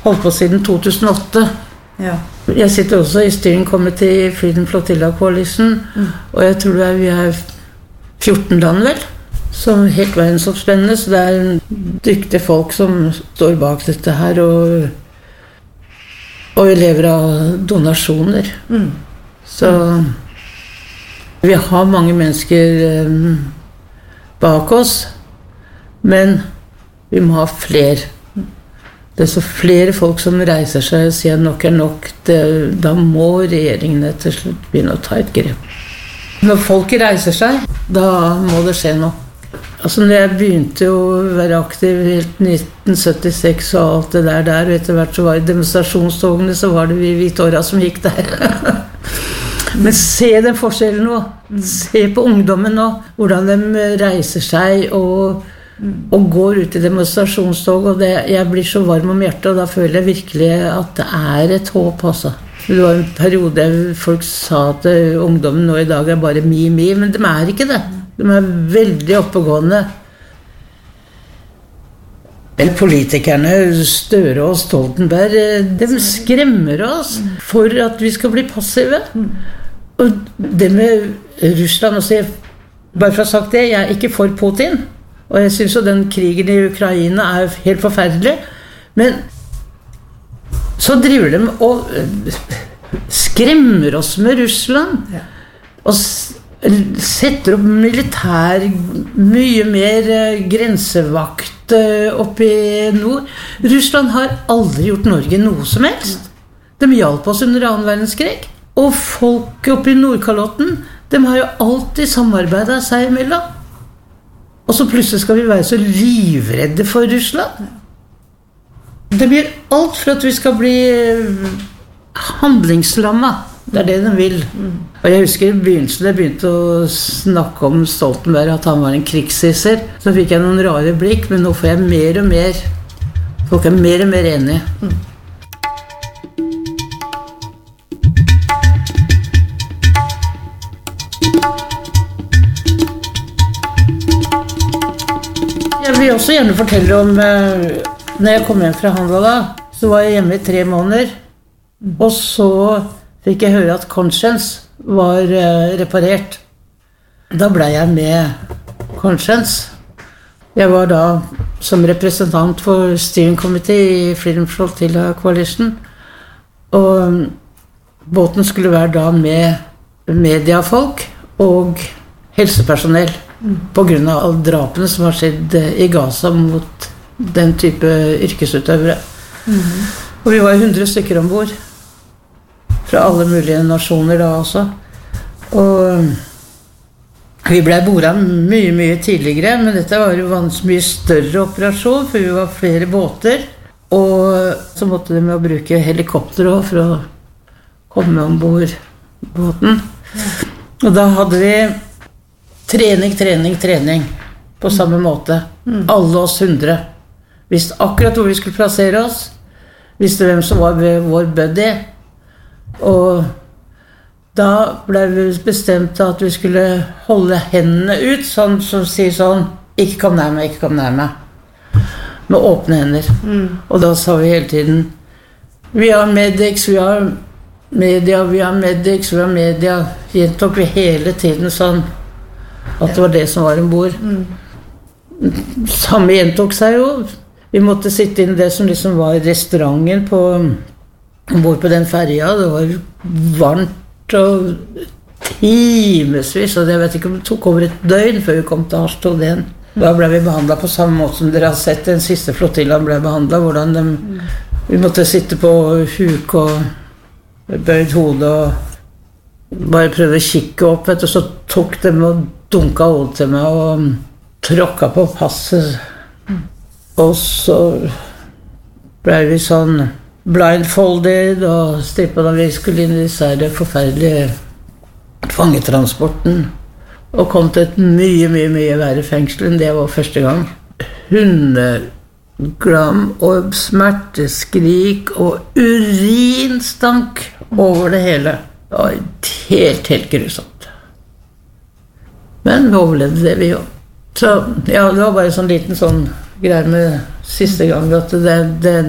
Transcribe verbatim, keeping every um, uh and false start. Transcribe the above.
holdt på siden to tusen og åtte. Ja. Jeg sitter også i Steering Committee i Freedom Flotilla Coalition, mm. og jeg tror det er, vi er fjorten land vel, som helt verdensomspennende, så det er dyktige folk som står bak dette her, og, og vi lever av donasjoner. Mm. Så vi har mange mennesker um, bak oss, men vi må ha flere. Det er så flere folk som reiser seg og sier nok er nok. Det, da må regjeringene til slutt begynne å ta et grep. Når folk reiser seg, da må det skje noe. Altså når jeg begynte å være aktiv i nitten syttiseks og alt det der der, og etter hvert så var det demonstrasjonstogene, så var det vi hvitåra som gikk der. Men se den forskjellen nå. Se på ungdommen nå, hvordan de reiser seg og og går ut i demonstrasjonstog, og det, jeg blir så varm om hjertet, og da føler jeg virkelig at det er et håp, altså. Det var en periode folk sa at ungdommen nå i dag er bare mi, mi, men de er ikke det. De er veldig oppegående. Men politikerne, Støre og Stoltenberg, de skremmer oss for at vi skal bli passive. Og det med Russland, også, bare for å ha sagt det, jeg er ikke for Putin. Og jeg synes jo den krigen i Ukraina er helt forferdelig. Men så driver de og skremmer oss med Russland. Ja. Og setter opp militær, mye mer grensevakt oppe i nord. Russland har aldri gjort Norge noe som helst. De hjalp oss under annen verdenskrig. Og folk oppe i Nordkalotten, de har jo alltid samarbeidet seg imellom. Og så plutselig skal vi være så livredde for Russland. Det blir alt for at vi skal bli handlingslammet. Det er det de vil. Og jeg husker i begynnelsen jeg begynte å snakke om Stoltenberg, at han var en krigshisser. Så fikk jeg noen rare blikk, men nå får jeg mer og mer. Folk er mer og mer enige. Jeg vil også gjerne fortelle om når jeg kom hjem fra handla da, så var jeg hjemme i tre måneder, og så fikk jeg høre at Conscience var reparert. Da ble jeg med Conscience. Jeg var da som representant for Steering Committee i Freedom Flotilla Coalition, og båten skulle være da med mediefolk og helsepersonell. På grunn av drapene som har skjedd i Gaza mot den type yrkesutøvere. Mm-hmm. Og vi var hundre stykker ombord fra alle mulige nasjoner da også. Og vi ble bordet mye, mye tidligere, men dette var jo en mye større operasjon, for vi var flere båter. Og så måtte de med å bruke helikopter også for å komme ombord båten. Og da hadde vi trening, trening, trening på samme måte. Mm. Alle oss hundre. Visste akkurat hvor vi skulle plassere oss. Visste hvem som var vår buddy. Og da ble vi bestemt at vi skulle holde hendene ut, sånn som sier sånn, ikke kom nær meg, ikke kom nær meg. Med åpne hender. Mm. Og da sa vi hele tiden, vi har medics, vi har media, vi har medics, vi har media. Gjentok vi hele tiden sånn, at det var det som var ombord. Mm. Samme gjentok seg jo. Vi måtte sitte inn i det som liksom var restauranten på, ombord på den ferja. Det var varmt og timesvis, og jeg vet ikke om det tok over et døgn før vi kom til Harstad igjen. Da ble vi behandlet på samme måte som dere har sett. Den siste flotillaen ble behandlet, hvordan de, vi måtte sitte på huk og bøyd hodet og bare prøve å kikke opp, vet du, så tok de og dunka hodet til meg og tråkka på passet. Og så ble vi sånn blindfolded og strippet da vi skulle inn i disse forferdelige fangetransporten. Og kom til et mye, mye, mye verre fengsel enn det var første gang. Hundeglam og smerteskrik og urinstank over det hele. Det var helt, helt grusomt. Men vi overlevde det vi jo. Så ja, det var bare sånn liten sånn greie med siste gang at det, det